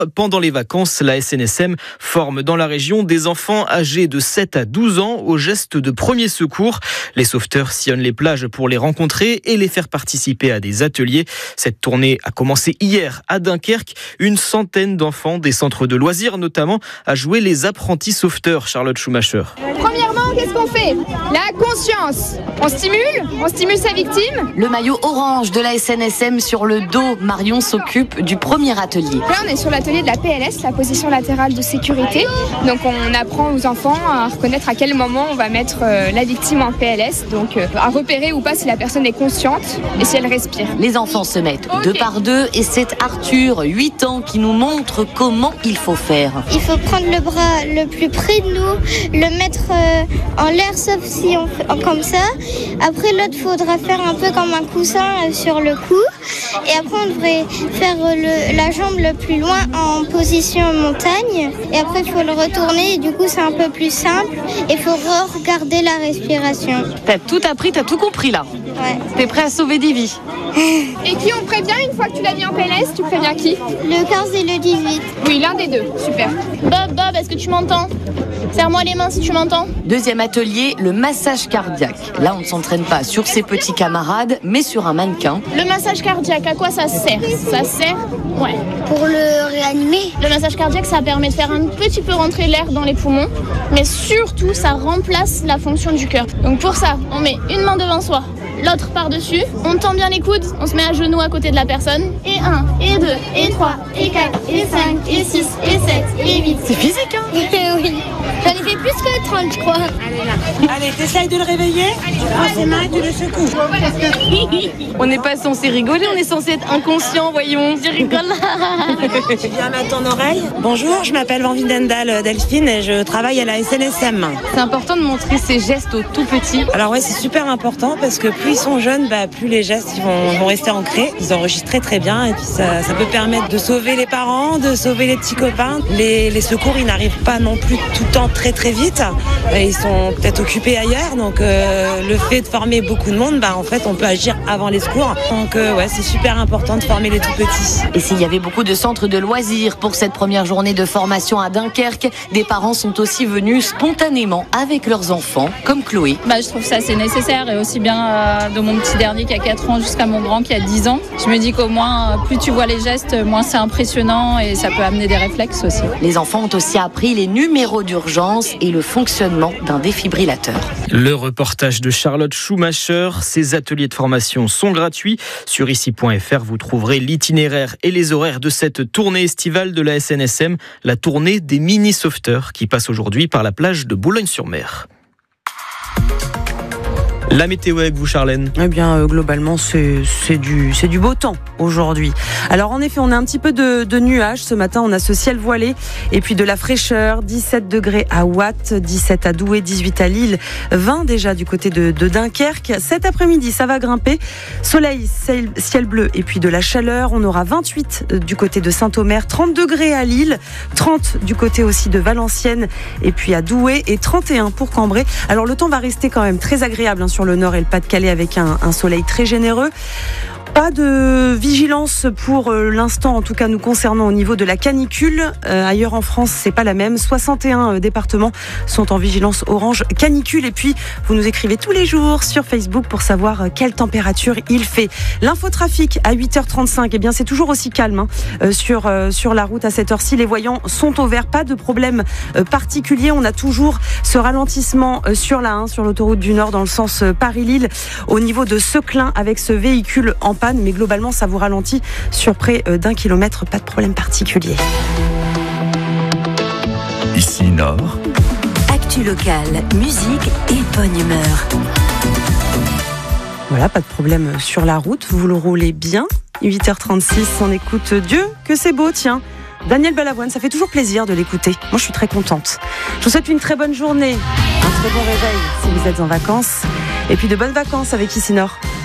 Pendant les vacances, la SNSM forme dans la région des enfants âgés de 7 à 12 ans aux gestes de premier secours. Les sauveteurs sillonnent les plages pour les rencontrer et les faire participer à des ateliers. Cette tournée a commencé hier à Dunkerque. Une centaine d'enfants des centres de loisirs notamment a joué les apprentis sauveteurs. Charlotte Schumacher. Premièrement, qu'est-ce qu'on fait? La conscience. On stimule sa victime. Le maillot orange de la SNSM sur le dos, Marion s'occupe du premier atelier. Là, on est sur l'atelier de la PLS, la position latérale de sécurité. Donc, on apprend aux enfants à reconnaître à quel moment on va mettre la victime en PLS. Donc, à repérer ou pas si la personne est consciente et si elle respire. Les enfants se mettent deux par deux et c'est Arthur, 8 ans, qui nous montre comment il faut faire. Il faut prendre le bras le plus près de nous, le mettre en l'air, sauf si on fait comme ça. Après, l'autre, faudra faire un peu comme un coussin sur le cou. Et après, on devrait faire la jambe le plus loin en position montagne. Et après, il faut le retourner. Et du coup, c'est un peu plus simple. Il faut regarder la respiration. T'as tout appris, t'as tout compris là. Ouais. T'es prêt à sauver des vies. Et qui on prévient une fois que tu l'as mis en PLS? Tu préviens qui? Le 15 et le 18. Oui, l'un des deux. Super. Bob, est-ce que tu m'entends? Serre-moi les mains si tu m'entends. Deuxième atelier, le massage cardiaque. Là, on ne s'entraîne pas sur ses petits camarades, mais sur un mannequin. Le massage cardiaque, à quoi ça sert? Ça sert, ouais. Pour le réanimer. Le massage cardiaque, ça permet de faire un petit peu rentrer l'air dans les poumons, mais surtout, ça remplace la fonction du cœur. Donc pour ça, on met une main devant soi, l'autre par-dessus, on tend bien les coudes, on se met à genoux à côté de la personne. Et 1, et 2, et 3, et 4, et 5, et 6, et 7, et 8. C'est physique, hein? Oui. J'en ai fait plus que 30, je crois. Allez, t'essayes de le réveiller. Tu prends ses mains et tu le secoues. On n'est pas censé rigoler, on est censé être inconscient, voyons. Je rigole. Tu viens mettre ton oreille. Bonjour, je m'appelle Van Windendal Delphine et je travaille à la SNSM. C'est important de montrer ces gestes aux tout petits. Alors ouais, c'est super important parce que plus ils sont jeunes, plus les gestes ils vont rester ancrés. Ils enregistrent très bien et puis ça peut permettre de sauver les parents, de sauver les petits copains. Les secours, ils n'arrivent pas non plus tout le temps très vite. Ils sont peut-être occupés ailleurs, donc le fait de former beaucoup de monde, en fait, on peut agir avant les secours. Donc ouais, c'est super important de former les tout petits. Et s'il y avait beaucoup de centres de loisirs pour cette première journée de formation à Dunkerque, des parents sont aussi venus spontanément avec leurs enfants, comme Chloé. Je trouve ça assez nécessaire et aussi bien de mon petit dernier qui a 4 ans jusqu'à mon grand qui a 10 ans. Je me dis qu'au moins, plus tu vois les gestes, moins c'est impressionnant et ça peut amener des réflexes aussi. Les enfants ont aussi appris les numéros d'urgence et le fonctionnement d'un défibrillateur. Le reportage de Charlotte Schumacher. Ces ateliers de formation sont gratuits. Sur ici.fr, vous trouverez l'itinéraire et les horaires de cette tournée estivale de la SNSM, la tournée des mini-sauveteurs qui passe aujourd'hui par la plage de Boulogne-sur-Mer. La météo avec vous, Charlène. Eh bien, globalement, c'est du beau temps aujourd'hui. Alors, en effet, on a un petit peu de nuages. Ce matin, on a ce ciel voilé et puis de la fraîcheur. 17 degrés à Watt, 17 à Douai, 18 à Lille, 20 déjà du côté de Dunkerque. Cet après-midi, ça va grimper. Soleil, ciel bleu et puis de la chaleur. On aura 28 du côté de Saint-Omer, 30 degrés à Lille, 30 du côté aussi de Valenciennes et puis à Douai et 31 pour Cambrai. Alors, le temps va rester quand même très agréable sur le nord et le Pas-de-Calais avec un soleil très généreux. Pas de vigilance pour l'instant, en tout cas nous concernant au niveau de la canicule. Ailleurs en France, c'est pas la même. 61 départements sont en vigilance orange canicule. Et puis, vous nous écrivez tous les jours sur Facebook pour savoir quelle température il fait. L'infotrafic à 8h35, eh bien c'est toujours aussi calme sur la route à cette heure-ci. Les voyants sont au vert, pas de problème particulier. On a toujours ce ralentissement sur la 1, sur l'autoroute du Nord dans le sens Paris-Lille, au niveau de Seclin avec ce véhicule en panne, mais globalement ça vous ralentit sur près d'1 kilomètre, pas de problème particulier. Ici Nord. Actu locale, musique et bonne humeur. Voilà, pas de problème sur la route, vous le roulez bien. 8h36, on écoute Dieu que c'est beau, tiens. Daniel Balavoine, ça fait toujours plaisir de l'écouter. Moi, je suis très contente. Je vous souhaite une très bonne journée, un très bon réveil si vous êtes en vacances. Et puis de bonnes vacances avec Ici Nord.